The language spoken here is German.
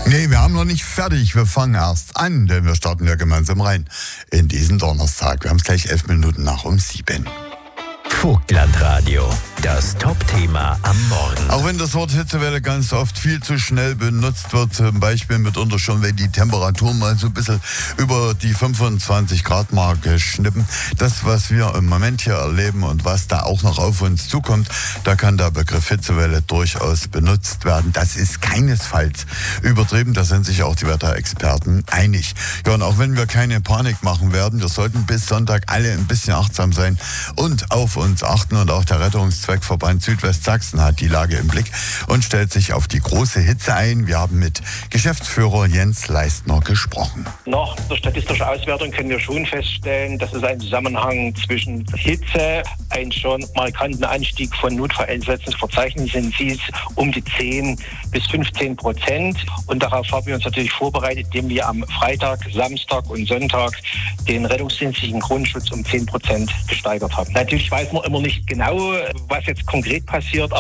Nee, wir haben noch nicht fertig. Wir fangen erst an, denn wir starten ja gemeinsam rein in diesen Donnerstag. Wir haben es gleich 11 Minuten nach um 7. Vogtlandradio, das Top-Thema am Morgen. Auch wenn das Wort Hitzewelle ganz oft viel zu schnell benutzt wird, zum Beispiel mitunter schon, wenn die Temperaturen mal so ein bisschen über die 25 Grad Marke schnippen. Das, was wir im Moment hier erleben und was da auch noch auf uns zukommt, da kann der Begriff Hitzewelle durchaus benutzt werden. Das ist keinesfalls übertrieben, da sind sich auch die Wetterexperten einig. Ja, und auch wenn wir keine Panik machen werden, wir sollten bis Sonntag alle ein bisschen achtsam sein und auf uns achten, und auch der Rettungszweckverband Südwestsachsen hat die Lage im Blick und stellt sich auf die große Hitze ein. Wir haben mit Geschäftsführer Jens Leistner gesprochen. Nach der statistischen Auswertung können wir schon feststellen, dass es einen Zusammenhang zwischen Hitze, einen schon markanten Anstieg von Notfalleinsätzen zu verzeichnen sind. Sie ist um die 10-15%. Und darauf haben wir uns natürlich vorbereitet, indem wir am Freitag, Samstag und Sonntag den rettungsdienstlichen Grundschutz um 10% gesteigert haben. Natürlich weiß man immer nicht genau, was jetzt konkret passiert.